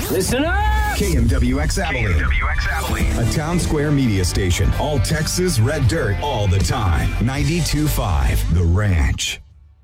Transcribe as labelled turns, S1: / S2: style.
S1: Listen up!
S2: KMWX Abilene. A Town Square media station. All Texas red dirt all the time. 92.5 The Ranch.